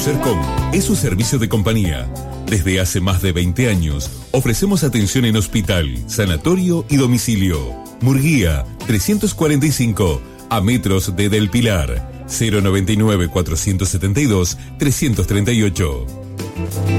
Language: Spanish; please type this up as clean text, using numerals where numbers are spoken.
Sercom es su servicio de compañía. Desde hace más de 20 años ofrecemos atención en hospital, sanatorio y domicilio. Murguía 345, a metros de Del Pilar. 099 472 338.